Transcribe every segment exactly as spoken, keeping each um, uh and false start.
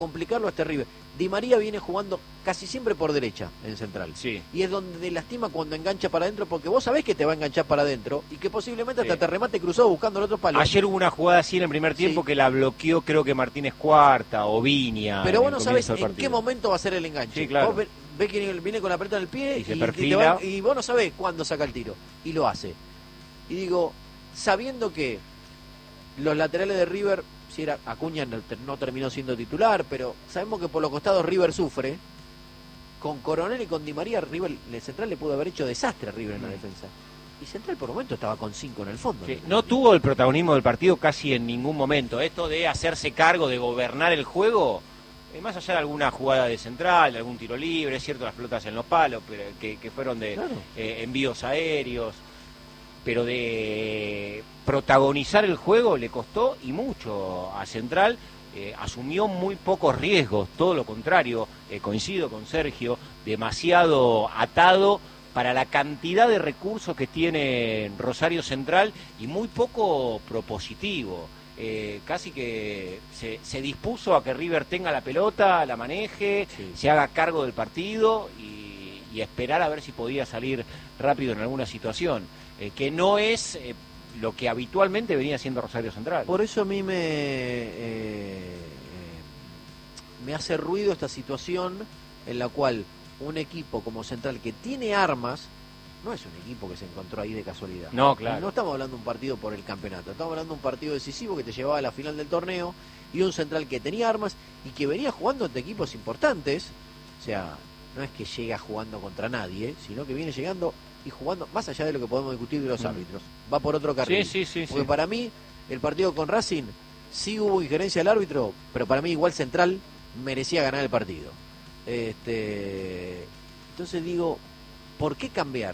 complicarlo a este River. Di María viene jugando casi siempre por derecha en central. Sí. Y es donde lastima cuando engancha para adentro, porque vos sabés que te va a enganchar para adentro y que posiblemente hasta sí. te remate cruzado buscando el otro palo. Ayer hubo una jugada así en el primer tiempo sí. que la bloqueó, creo que Martínez Cuarta o Viña. Pero vos no sabés en qué momento va a ser el enganche. Sí, claro. Vos ves que viene con la pelota en el pie y, y, se y, perfila. te va, y vos no sabés cuándo saca el tiro. Y lo hace. Y digo, sabiendo que los laterales de River, si era Acuña no, no terminó siendo titular, pero sabemos que por los costados River sufre. Con Coronel y con Di María, River, el Central le pudo haber hecho desastre a River en la defensa. Y Central por momento estaba con cinco en el fondo. Sí, no tuvo el protagonismo del partido casi en ningún momento. Esto de hacerse cargo, de gobernar el juego, eh, más allá de alguna jugada de Central, de algún tiro libre, es cierto, las pelotas en los palos, pero que, que fueron de claro. eh, envíos aéreos, pero de protagonizar el juego le costó y mucho a Central. Eh, asumió muy pocos riesgos, todo lo contrario, eh, coincido con Sergio, demasiado atado para la cantidad de recursos que tiene Rosario Central y muy poco propositivo. Eh, casi que se, se dispuso a que River tenga la pelota, la maneje, sí. se haga cargo del partido y, y esperar a ver si podía salir rápido en alguna situación, eh, que no es... Eh, lo que habitualmente venía siendo Rosario Central. Por eso a mí me eh, me hace ruido esta situación en la cual un equipo como Central que tiene armas, no es un equipo que se encontró ahí de casualidad. No, claro. No estamos hablando de un partido por el campeonato, estamos hablando de un partido decisivo que te llevaba a la final del torneo y un Central que tenía armas y que venía jugando ante equipos importantes. O sea, no es que llega jugando contra nadie, sino que viene llegando y jugando, más allá de lo que podemos discutir de los mm. árbitros, va por otro carril. Sí, sí, sí, porque sí. para mí, el partido con Racing, sí hubo injerencia del árbitro, pero para mí igual Central merecía ganar el partido. Este, entonces digo, ¿por qué cambiar?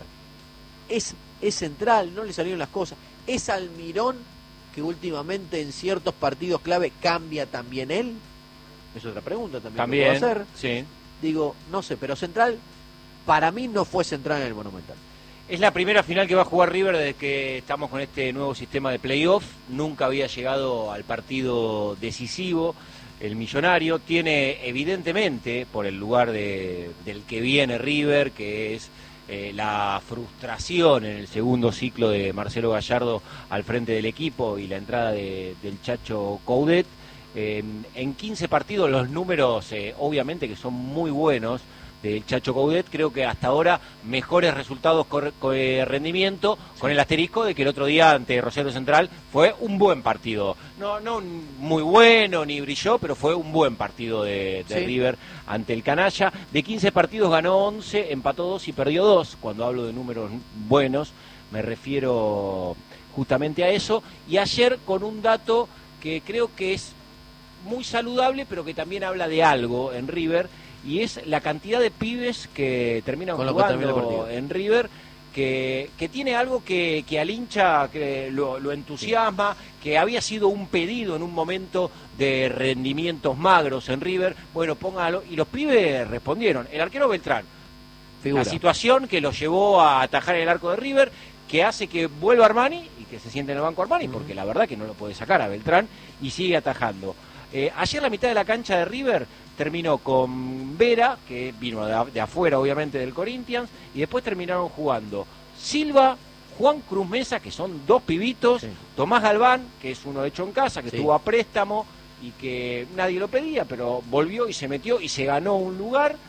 Es, es Central, no le salieron las cosas. Es Almirón, que últimamente en ciertos partidos clave cambia también él. Es otra pregunta también, también que puedo hacer. Sí. Digo, no sé, pero Central, para mí no fue Central en el Monumental. Es la primera final que va a jugar River desde que estamos con este nuevo sistema de playoff. Nunca había llegado al partido decisivo. El Millonario tiene evidentemente, por el lugar de, del que viene River, que es eh, la frustración en el segundo ciclo de Marcelo Gallardo al frente del equipo y la entrada de, del Chacho Coudet. Eh, en quince partidos los números eh, obviamente que son muy buenos del Chacho Coudet, creo que hasta ahora mejores resultados con rendimiento, sí. con el asterisco de que el otro día ante Rosario Central fue un buen partido, no no muy bueno ni brilló, pero fue un buen partido de, de sí. River ante el Canalla. De quince partidos ganó once, empató dos y perdió dos. Cuando hablo de números buenos me refiero justamente a eso. Y ayer con un dato que creo que es muy saludable, pero que también habla de algo en River, y es la cantidad de pibes que terminan Con jugando en River, que, que tiene algo que, que al hincha que lo, lo entusiasma, sí. que había sido un pedido en un momento de rendimientos magros en River. Bueno, póngalo, y los pibes respondieron. El arquero Beltrán, Figura. la situación que lo llevó a atajar el arco de River, que hace que vuelva Armani y que se siente en el banco Armani, uh-huh. porque la verdad que no lo puede sacar a Beltrán, y sigue atajando. Eh, ayer la mitad de la cancha de River terminó con Vera, que vino de, de afuera obviamente del Corinthians, y después terminaron jugando Silva, Juan Cruz Mesa, que son dos pibitos, sí. Tomás Galván, que es uno hecho en casa, que sí. estuvo a préstamo y que nadie lo pedía, pero volvió y se metió y se ganó un lugar,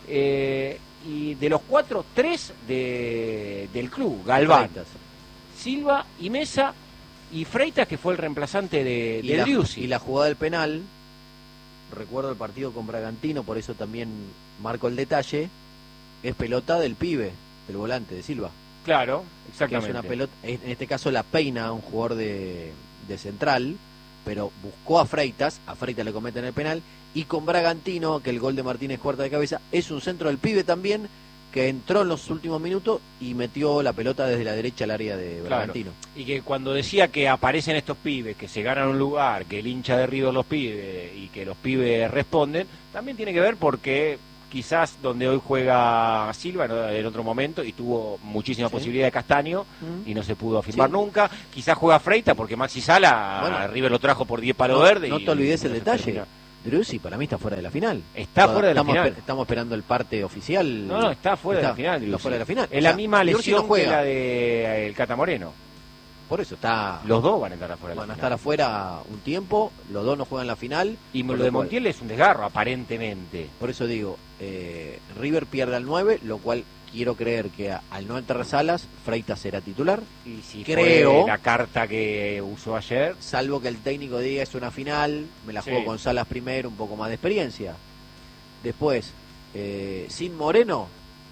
eh, y de los cuatro, tres de, del club, Galván, Freitas. Silva y Mesa, y Freitas, que fue el reemplazante de, de Driussi. Y la jugada del penal, recuerdo el partido con Bragantino, por eso también marco el detalle, es pelota del pibe, del volante, de Silva. Claro, exactamente. Que es una pelota, en este caso la peina a un jugador de, de Central, pero buscó a Freitas, a Freitas le cometen el penal, y con Bragantino, que el gol de Martínez Cuarta de cabeza, es un centro del pibe también, que entró en los últimos minutos y metió la pelota desde la derecha al área de Bragantino. Claro. Y que cuando decía que aparecen estos pibes, que se ganan un lugar, que el hincha de River los pibes y que los pibes responden, también tiene que ver porque quizás donde hoy juega Silva, ¿no? En otro momento, y tuvo muchísima sí. posibilidad de Castaño, mm. y no se pudo afirmar sí. nunca. Quizás juega Freitas porque Maxi Sala, bueno, River lo trajo por diez palos no, verdes. No y, te olvides y el no detalle. termina. Driussi para mí está fuera de la final. Está Toda, fuera de la estamos final. Esper, estamos esperando el parte oficial. No, no, está fuera está, de la final. Está fuera de la final. Es o la sea, misma Driussi lesión no juega. que la de el Cata Moreno. Por eso está. Los dos van a estar afuera de la Van a final. estar afuera un tiempo, los dos no juegan la final. Y lo lo de cual, Montiel es un desgarro, aparentemente. Por eso digo, eh, River pierde al nueve, lo cual quiero creer que a, al no entrar Salas, Freitas será titular. Y si Creo. fue la carta que usó ayer. Salvo que el técnico diga es una final, me la juego Sí. con Salas primero, un poco más de experiencia. Después, eh, sin Moreno,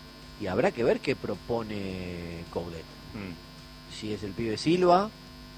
y habrá que ver qué propone Coudet. Mm. Si es el pibe Silva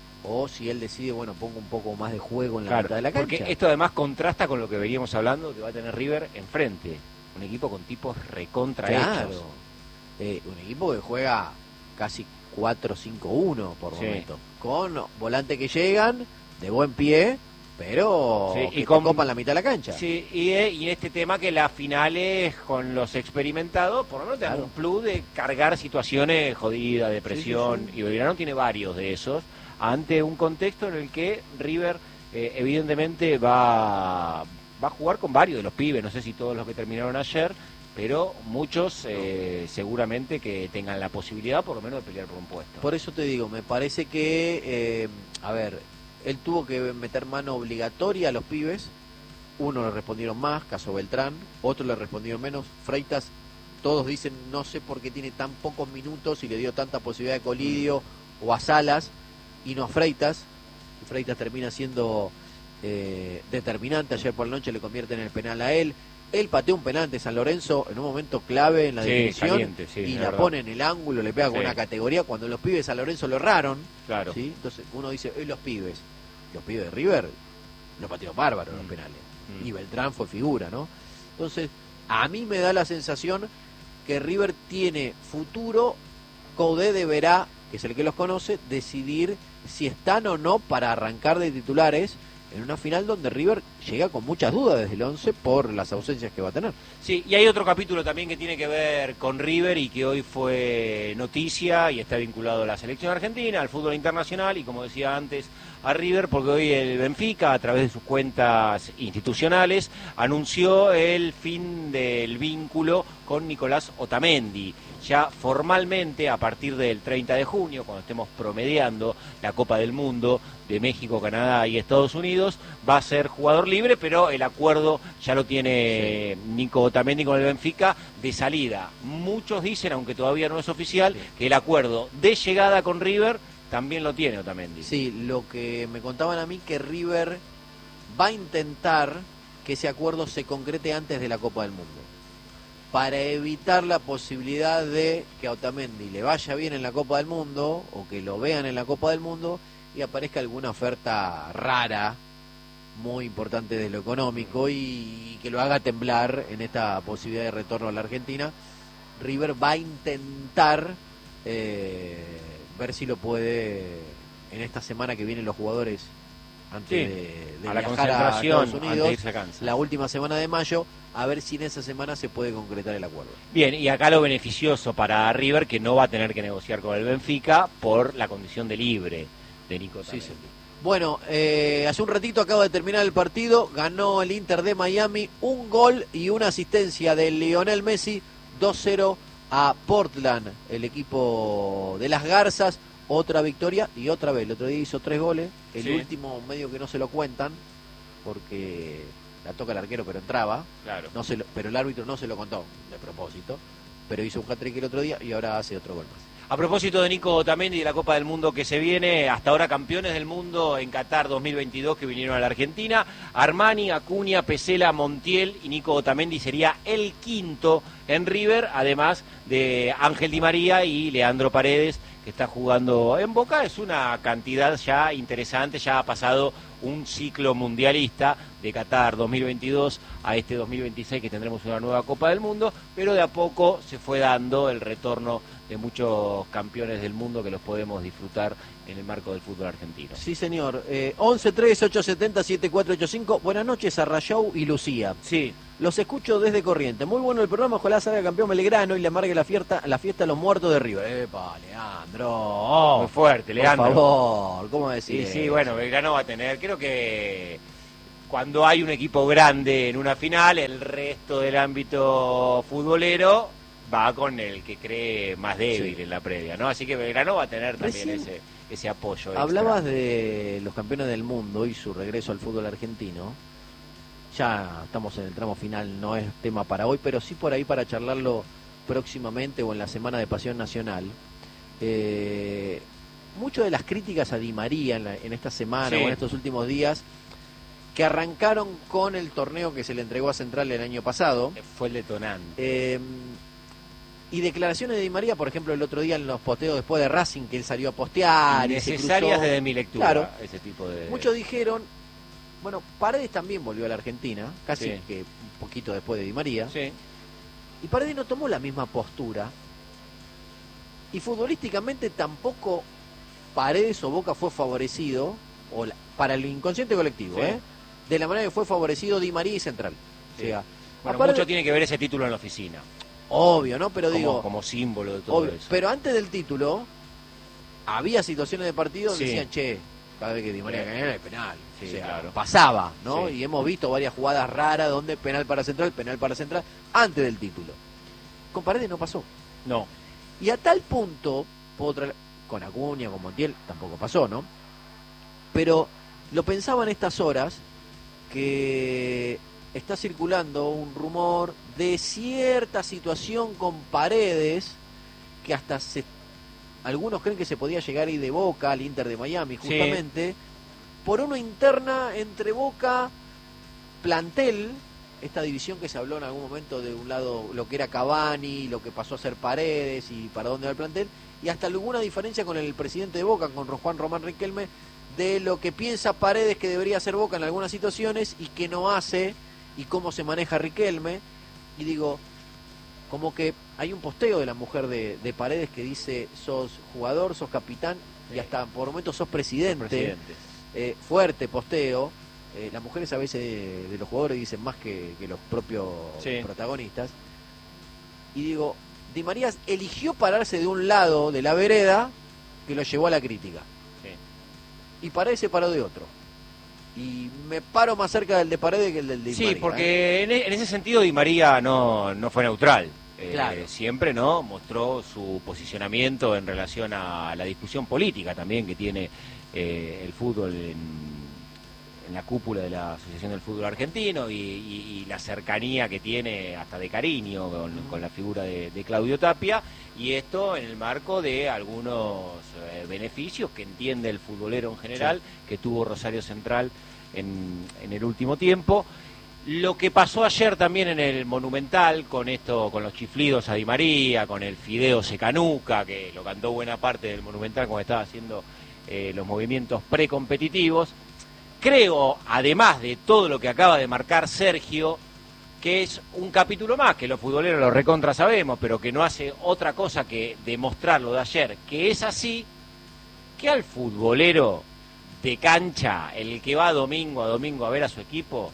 o si él decide, bueno, pongo un poco más de juego en la Claro, mitad de la cancha. porque esto además contrasta con lo que veníamos hablando que va a tener River enfrente. Un equipo con tipos recontra Claro. hechos. Eh, un equipo que juega casi cuatro cinco uno por Sí. momento. Con volantes que llegan, de buen pie, pero Sí, que y te con- copan la mitad de la cancha. Sí, y, eh, y en este tema que las finales con los experimentados, por lo menos te dan Claro. un plus de cargar situaciones jodidas, de presión, Sí, sí, sí. y Belgrano tiene varios de esos, ante un contexto en el que River eh, evidentemente va, va a jugar con varios de los pibes, no sé si todos los que terminaron ayer, pero muchos eh, seguramente que tengan la posibilidad por lo menos de pelear por un puesto. Por eso te digo, me parece que, eh, a ver, él tuvo que meter mano obligatoria a los pibes. Uno le respondieron más, caso Beltrán, otro le respondieron menos. Freitas, todos dicen, no sé por qué tiene tan pocos minutos y le dio tanta posibilidad de Colidio o a Salas y no a Freitas. Y Freitas termina siendo eh, determinante. Ayer por la noche le convierten en el penal a él. Él pateó un penal ante San Lorenzo en un momento clave en la Sí, definición caliente, sí, y es la verdad. pone en el ángulo, le pega con Sí. una categoría cuando los pibes de San Lorenzo lo erraron. Claro. ¿Sí? Entonces uno dice, hoy los pibes, los pibes de River, lo pateó bárbaro en los Mm. penales. Mm. Y Beltrán fue figura, ¿no? Entonces, a mí me da la sensación que River tiene futuro, Coudet deberá, que es el que los conoce, decidir si están o no para arrancar de titulares en una final donde River llega con muchas dudas desde el once por las ausencias que va a tener. Sí, y hay otro capítulo también que tiene que ver con River y que hoy fue noticia y está vinculado a la selección argentina, al fútbol internacional y, como decía antes, a River, porque hoy el Benfica, a través de sus cuentas institucionales, anunció el fin del vínculo con Nicolás Otamendi. Ya formalmente, a partir del treinta de junio, cuando estemos promediando la Copa del Mundo de México, Canadá y Estados Unidos, va a ser jugador libre, pero el acuerdo ya lo tiene sí. Nico Otamendi con el Benfica de salida. Muchos dicen, aunque todavía no es oficial, sí. que el acuerdo de llegada con River también lo tiene Otamendi. Sí, lo que me contaban a mí que River va a intentar que ese acuerdo se concrete antes de la Copa del Mundo, para evitar la posibilidad de que a Otamendi le vaya bien en la Copa del Mundo o que lo vean en la Copa del Mundo y aparezca alguna oferta rara, muy importante de lo económico y que lo haga temblar en esta posibilidad de retorno a la Argentina. River va a intentar eh, ver si lo puede en esta semana que vienen los jugadores antes sí, de, de a la viajar concentración, a Estados Unidos, antes de irse a Kansas. La última semana de mayo, a ver si en esa semana se puede concretar el acuerdo. Bien, y acá lo beneficioso para River, que no va a tener que negociar con el Benfica por la condición de libre de Nico Otamendi. Sí, sí. Bueno, eh, hace un ratito acaba de terminar el partido, ganó el Inter de Miami, un gol y una asistencia de Lionel Messi, dos cero a Portland, el equipo de las Garzas. Otra victoria y otra vez, el otro día hizo tres goles, el sí. último medio que no se lo cuentan, porque la toca el arquero pero entraba, claro. no se lo, pero el árbitro no se lo contó de propósito, pero hizo un hat-trick el otro día y ahora hace otro gol más. A propósito de Nico Otamendi y de la Copa del Mundo que se viene, hasta ahora campeones del mundo en Qatar dos mil veintidós que vinieron a la Argentina, Armani, Acuña, Pesela, Montiel y Nico Otamendi sería el quinto en River, además de Ángel Di María y Leandro Paredes, que está jugando en Boca. Es una cantidad ya interesante, ya ha pasado un ciclo mundialista de Qatar dos mil veintidós a este dos mil veintiséis que tendremos una nueva Copa del Mundo, pero de a poco se fue dando el retorno de muchos campeones del mundo que los podemos disfrutar en el marco del fútbol argentino. Sí, señor. Eh, once tres ocho siete cero siete cuatro ocho cinco. Buenas noches a Rayou y Lucía. Sí. Los escucho desde Corrientes. Muy bueno el programa. Ojalá salga campeón Belgrano y le amargue la fiesta, la fiesta a los muertos de River. ¡Epa, Leandro! Oh, muy fuerte, Leandro. Por favor, ¿cómo decir? Sí, sí, bueno, Belgrano va a tener, creo que cuando hay un equipo grande en una final, el resto del ámbito futbolero va con el que cree más débil sí. en la previa, ¿no? Así que Belgrano va a tener también ese, ese apoyo extra. Hablabas de los campeones del mundo y su regreso al fútbol argentino. Ya estamos en el tramo final, no es tema para hoy, pero sí por ahí para charlarlo próximamente o en la Semana de Pasión Nacional. Eh, muchas de las críticas a Di María en, la, en esta semana sí. o en estos últimos días, que arrancaron con el torneo que se le entregó a Central el año pasado. Fue el detonante. Eh, y declaraciones de Di María, por ejemplo, el otro día en los posteos después de Racing, que él salió a postear. Necesarias desde mi lectura, claro, ese tipo de... Muchos dijeron, bueno, Paredes también volvió a la Argentina, casi sí. que un poquito después de Di María. Sí. Y Paredes no tomó la misma postura. Y futbolísticamente tampoco Paredes o Boca fue favorecido, o la, para el inconsciente colectivo, sí. ¿eh? de la manera que fue favorecido Di María y Central. Sí. O sea, bueno, mucho tiene que ver ese título en la oficina. Obvio, ¿no? Pero como, digo... Como símbolo de todo obvio, eso. Pero antes del título, había situaciones de partido donde sí. decían, che, cada vez que Di María ganaba el penal. Sí, o sea, claro. pasaba, ¿no? Sí. Y hemos visto varias jugadas raras donde penal para Central, penal para Central, antes del título. Con Paredes no pasó. No. Y a tal punto, puedo traer, con Acuña, con Montiel, tampoco pasó, ¿no? Pero lo pensaba en estas horas, que está circulando un rumor de cierta situación con Paredes, que hasta se, algunos creen que se podía llegar a ir de Boca al Inter de Miami, justamente, sí. por una interna entre Boca, plantel, esta división que se habló en algún momento de un lado lo que era Cavani, lo que pasó a ser Paredes y para dónde va el plantel, y hasta alguna diferencia con el presidente de Boca, con Juan Román Riquelme, de lo que piensa Paredes que debería hacer Boca en algunas situaciones y que no hace, y cómo se maneja Riquelme. Y digo, como que hay un posteo de la mujer de, de Paredes que dice, sos jugador, sos capitán, sí. y hasta por momentos sos presidente. presidente. Eh, fuerte posteo. Eh, las mujeres a veces de, de los jugadores dicen más que, que los propios sí. protagonistas. Y digo, Di María eligió pararse de un lado de la vereda que lo llevó a la crítica. Sí. Y Paredes se paró de otro. Y me paro más cerca del de Paredes que el del de Di sí, María. Sí, porque ¿eh? en, en ese sentido Di María no, no fue neutral. Eh, claro. Siempre no mostró su posicionamiento en relación a la discusión política también que tiene eh, el fútbol en... en la cúpula de la Asociación del Fútbol Argentino y, y, y la cercanía que tiene hasta de cariño con, con la figura de, de Claudio Tapia, y esto en el marco de algunos eh, beneficios que entiende el futbolero en general, sí. que tuvo Rosario Central en, en el último tiempo. Lo que pasó ayer también en el Monumental, con esto, con los chiflidos a Di María, con el Fideo Secanuca, que lo cantó buena parte del Monumental cuando estaba haciendo eh, los movimientos precompetitivos. Creo, además de todo lo que acaba de marcar Sergio, que es un capítulo más, que los futboleros lo recontra sabemos, pero que no hace otra cosa que demostrar lo de ayer, que es así, que al futbolero de cancha, el que va domingo a domingo a ver a su equipo,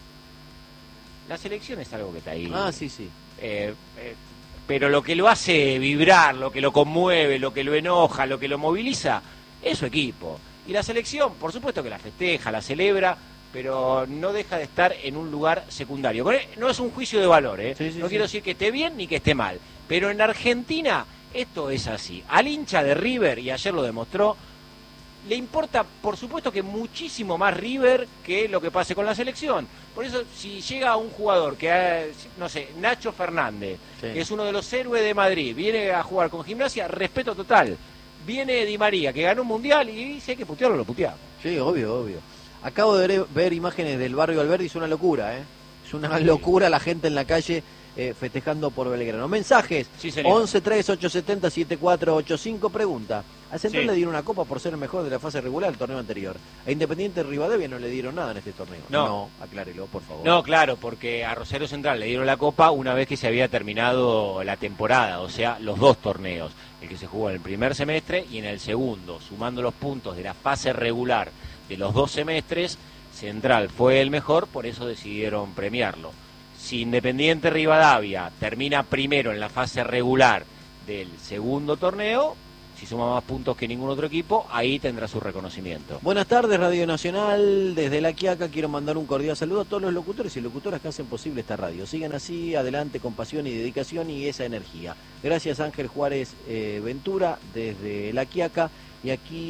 la selección es algo que está ahí. Ah, sí, sí. Eh, eh, pero lo que lo hace vibrar, lo que lo conmueve, lo que lo enoja, lo que lo moviliza, es su equipo. Y la selección, por supuesto que la festeja, la celebra, pero no deja de estar en un lugar secundario. No es un juicio de valor, ¿eh? Sí, sí, no sí. quiero decir que esté bien ni que esté mal. Pero en Argentina esto es así. Al hincha de River, y ayer lo demostró, le importa, por supuesto, que muchísimo más River que lo que pase con la selección. Por eso, si llega un jugador que, no sé, Nacho Fernández, sí. que es uno de los héroes de Madrid, viene a jugar con Gimnasia, respeto total. Viene Di María, que ganó un mundial, y si hay que putearlo, lo puteamos. Sí, obvio, obvio. Acabo de ver, ver imágenes del barrio Alberdi, es una locura, ¿eh? Es una sí. locura la gente en la calle eh, festejando por Belgrano. Mensajes, sí, once tres ocho siete cero siete cuatro ocho cinco, pregunta. A Central sí. le dieron una copa por ser el mejor de la fase regular del torneo anterior. A Independiente Rivadavia no le dieron nada en este torneo. No, no aclárelo, por favor. No, claro, porque a Rosario Central le dieron la copa una vez que se había terminado la temporada, o sea, los dos torneos. El que se jugó en el primer semestre y en el segundo, sumando los puntos de la fase regular de los dos semestres, Central fue el mejor, por eso decidieron premiarlo. Si Independiente Rivadavia termina primero en la fase regular del segundo torneo, si suma más puntos que ningún otro equipo, ahí tendrá su reconocimiento. Buenas tardes, Radio Nacional. Desde La Quiaca quiero mandar un cordial saludo a todos los locutores y locutoras que hacen posible esta radio. Sigan así, adelante, con pasión y dedicación y esa energía. Gracias, Ángel Juárez eh, Ventura, desde La Quiaca. Y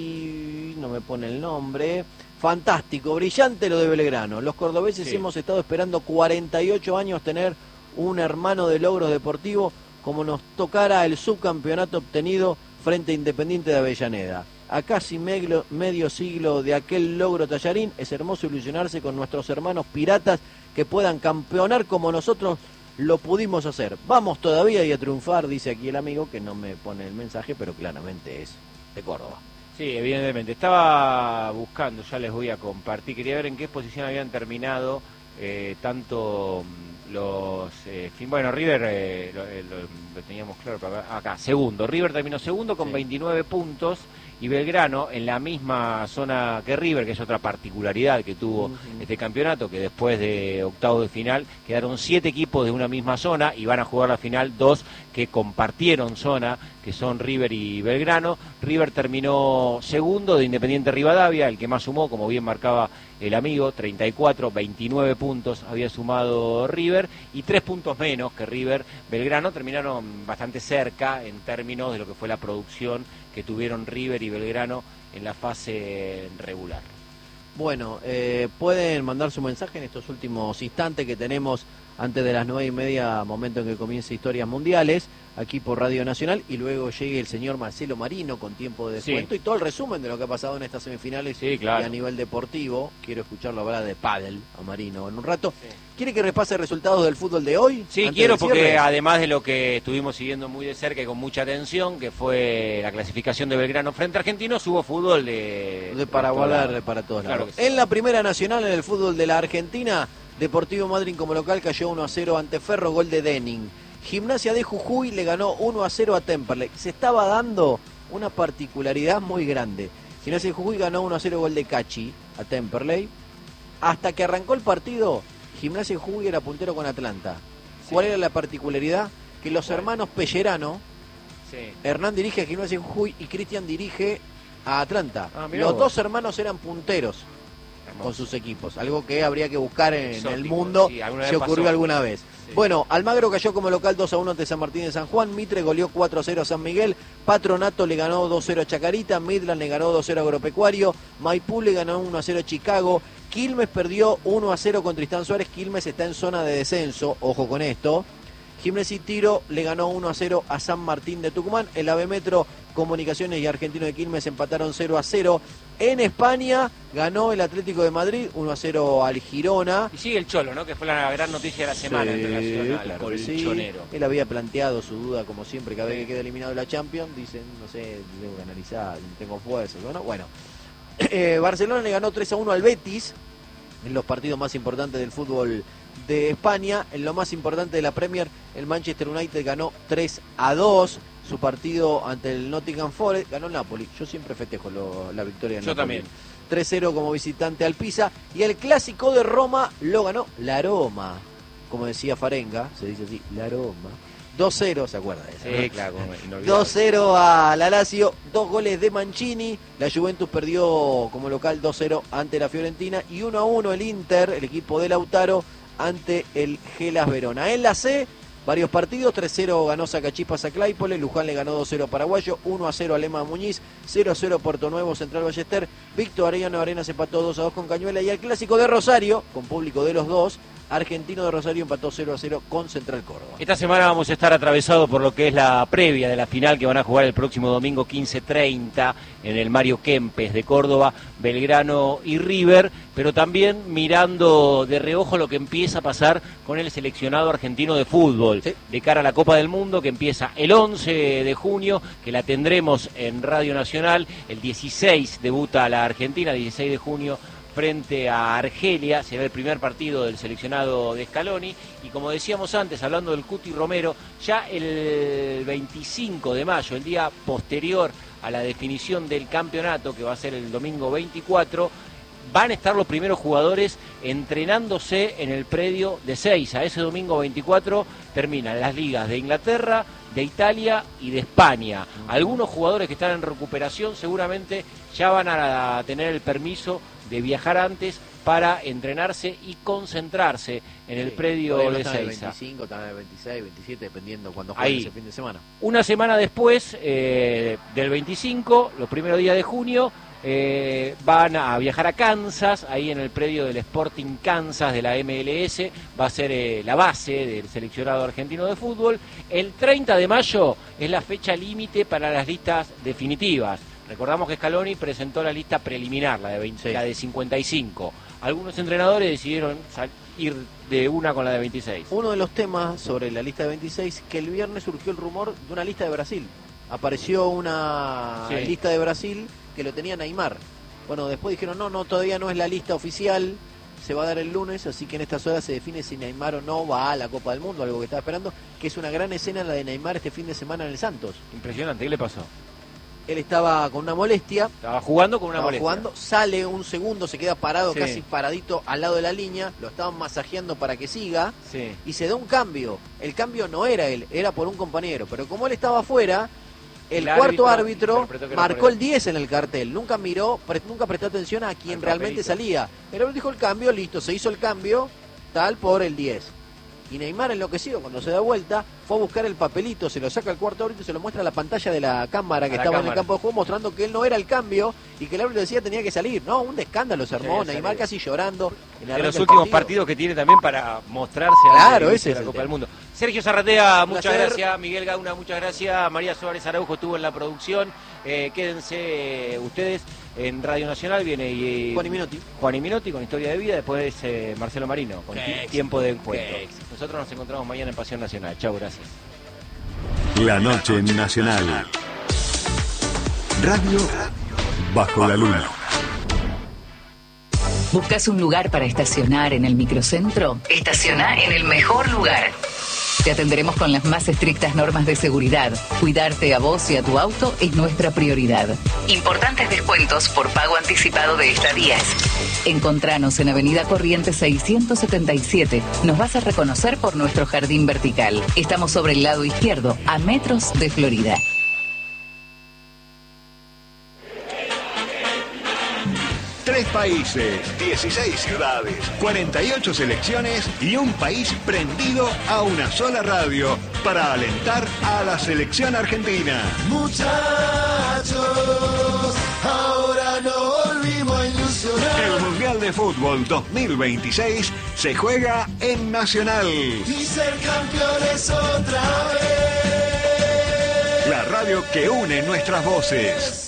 aquí no me pone el nombre. Fantástico, brillante lo de Belgrano. Los cordobeses sí. hemos estado esperando cuarenta y ocho años tener un hermano de logros deportivos como nos tocara el subcampeonato obtenido frente a Independiente de Avellaneda. A casi medio, medio siglo de aquel logro tallarín, es hermoso ilusionarse con nuestros hermanos piratas que puedan campeonar como nosotros lo pudimos hacer. Vamos todavía y a triunfar, dice aquí el amigo, que no me pone el mensaje, pero claramente es de Córdoba. Sí, evidentemente. Estaba buscando, ya les voy a compartir, quería ver en qué posición habían terminado eh, tanto los... Eh, bueno, River eh, lo, lo, lo teníamos claro, pero acá, acá, segundo. River terminó segundo con sí. veintinueve puntos y Belgrano en la misma zona que River, que es otra particularidad que tuvo uh-huh. este campeonato, que después de octavos de final quedaron siete equipos de una misma zona y van a jugar la final dos que compartieron zona, que son River y Belgrano. River terminó segundo de Independiente Rivadavia, el que más sumó, como bien marcaba el amigo, treinta y cuatro, veintinueve puntos había sumado River, y tres puntos menos que River. Belgrano terminaron bastante cerca en términos de lo que fue la producción que tuvieron River y Belgrano en la fase regular. Bueno, eh, pueden mandar su mensaje en estos últimos instantes que tenemos antes de las nueve y media, momento en que comience Historias Mundiales, aquí por Radio Nacional, y luego llegue el señor Marcelo Marino con tiempo de descuento sí. y todo el resumen de lo que ha pasado en estas semifinales sí, claro. y a nivel deportivo. Quiero escucharlo hablar de pádel a Marino en un rato. Sí. ¿Quiere que repase resultados del fútbol de hoy? Sí, quiero, porque además de lo que estuvimos siguiendo muy de cerca y con mucha atención, que fue la clasificación de Belgrano frente a Argentinos, hubo fútbol de... de para volar para todos claro lados. Sí. En la primera nacional, en el fútbol de la Argentina, Deportivo Madryn como local cayó uno a cero ante Ferro, gol de Denning. Gimnasia de Jujuy le ganó uno a cero a Temperley. Se estaba dando una particularidad muy grande. Gimnasia de Jujuy ganó uno a cero, gol de Cachi a Temperley. Hasta que arrancó el partido, Gimnasia de Jujuy era puntero con Atlanta. Sí. ¿Cuál era la particularidad? Que los bueno. hermanos Pellerano, sí. Hernán dirige a Gimnasia de Jujuy y Cristian dirige a Atlanta. Ah, los vos. dos hermanos eran punteros con sus equipos, algo que habría que buscar en Exótico, el mundo, sí, si ocurrió pasó. alguna vez. Sí. Bueno, Almagro cayó como local dos a uno ante San Martín de San Juan, Mitre goleó cuatro a cero a San Miguel, Patronato le ganó dos a cero a Chacarita, Midland le ganó dos a cero a Agropecuario, Maipú le ganó uno a cero a Chicago, Quilmes perdió uno a cero con Tristán Suárez, Quilmes está en zona de descenso, ojo con esto. Gimnasia y Tiro le ganó uno a cero a San Martín de Tucumán. El A B Metro, Comunicaciones y Argentino de Quilmes empataron cero a cero. En España ganó el Atlético de Madrid uno a cero al Girona. Y sigue el Cholo, ¿no? Que fue la gran noticia de la semana sí, en relación al claro colchonero. Sí. Él había planteado su duda, como siempre, cada vez que queda eliminado de la Champions. Dicen, no sé, debo analizar, tengo fuerzas. Bueno, bueno. Eh, Barcelona le ganó tres a uno al Betis en los partidos más importantes del fútbol de España. En lo más importante de la Premier, el Manchester United ganó tres a dos su partido ante el Nottingham Forest. Ganó el Napoli, yo siempre festejo lo, la victoria del yo Napoli. También tres cero como visitante al Pisa. Y el clásico de Roma lo ganó la Roma, como decía Farenga, se dice así, la Roma. dos cero, ¿se acuerda de eso? Sí, ¿no? claro. dos cero a la Lazio, dos goles de Mancini. La Juventus perdió como local dos cero ante la Fiorentina. Y uno a uno el Inter, el equipo de Lautaro, ante el Gelas Verona. En la C, varios partidos. tres cero ganó Sacachispas a Claypole, Luján le ganó dos cero a Paraguayo, uno a cero a Lema Muñiz, cero a cero Puerto Nuevo Central Ballester, Víctor Arellano Arenas empató dos a dos con Cañuela, y el clásico de Rosario, con público de los dos, Argentino de Rosario empató cero a cero con Central Córdoba. Esta semana vamos a estar atravesados por lo que es la previa de la final que van a jugar el próximo domingo quince treinta en el Mario Kempes de Córdoba, Belgrano y River, pero también mirando de reojo lo que empieza a pasar con el seleccionado argentino de fútbol, sí, de cara a la Copa del Mundo, que empieza el once de junio, que la tendremos en Radio Nacional. El dieciséis debuta la Argentina, dieciséis de junio, frente a Argelia. Será el primer partido del seleccionado de Scaloni, y como decíamos antes, hablando del Cuti Romero, ya el veinticinco de mayo, el día posterior a la definición del campeonato, que va a ser el domingo veinticuatro, van a estar los primeros jugadores entrenándose en el predio de Seiza. Ese domingo veinticuatro terminan las ligas de Inglaterra, de Italia y de España. Algunos jugadores que están en recuperación seguramente ya van a tener el permiso de viajar antes para entrenarse y concentrarse en el sí, predio de Seiza. El veinticinco, también el veintiséis, veintisiete, dependiendo cuando jueguen ese fin de semana. Una semana después eh, del veinticinco, los primeros días de junio, eh, van a viajar a Kansas, ahí en el predio del Sporting Kansas de la M L S, va a ser eh, la base del seleccionado argentino de fútbol. El treinta de mayo es la fecha límite para las listas definitivas. Recordamos que Scaloni presentó la lista preliminar, la de, veinte, sí. la de cincuenta y cinco. Algunos entrenadores decidieron ir de una con la de veintiséis. Uno de los temas sobre la lista de veintiséis, que el viernes surgió el rumor de una lista de Brasil. Apareció una sí. lista de Brasil que lo tenía Neymar. Bueno, después dijeron, no, no, todavía no es la lista oficial, se va a dar el lunes, así que en estas horas se define si Neymar o no va a la Copa del Mundo, algo que estaba esperando, que es una gran escena la de Neymar este fin de semana en el Santos. Impresionante, ¿qué le pasó? Él estaba con una molestia. Estaba jugando con una estaba molestia. Jugando, sale un segundo, se queda parado, sí. casi paradito al lado de la línea. Lo estaban masajeando para que siga. Sí. Y se da un cambio. El cambio no era él, era por un compañero. Pero como él estaba afuera, el, el cuarto árbitro, árbitro marcó el diez en el cartel. Nunca miró, pre, nunca prestó atención a quien realmente salía. Pero él dijo el cambio, listo, se hizo el cambio, tal, por el diez. Y Neymar, enloquecido, cuando se da vuelta, fue a buscar el papelito, se lo saca al cuarto árbitro y se lo muestra a la pantalla de la cámara que estaba cámara. en el campo de juego, mostrando que él no era el cambio y que el árbitro decía que tenía que salir. No, un escándalo se armó, sí, Neymar casi llorando. En de los últimos partido. partidos que tiene también para mostrarse claro, a ese la es Copa del Mundo. Sergio Zarratea, muchas placer. gracias. Miguel Gauna, muchas gracias. María Suárez Araujo estuvo en la producción. Eh, quédense ustedes en Radio Nacional. Viene y, Juan y Minotti. Juan y Minotti con Historia de Vida. Después eh, Marcelo Marino con t- Tiempo de Encuentro. Nosotros nos encontramos mañana en Pasión Nacional. Chau, gracias. La noche nacional. Radio bajo la luna. ¿Buscas un lugar para estacionar en el microcentro? Estaciona en el mejor lugar. Te atenderemos con las más estrictas normas de seguridad. Cuidarte a vos y a tu auto es nuestra prioridad. Importantes descuentos por pago anticipado de estadías. Encontranos en Avenida Corrientes seiscientos setenta y siete. Nos vas a reconocer por nuestro jardín vertical. Estamos sobre el lado izquierdo, a metros de Florida. Tres países, dieciséis ciudades, cuarenta y ocho selecciones y un país prendido a una sola radio para alentar a la selección argentina. Muchachos, ahora no volvimos a ilusionar. El Mundial de Fútbol dos mil veintiséis se juega en Nacional. Y ser campeones otra vez. La radio que une nuestras voces.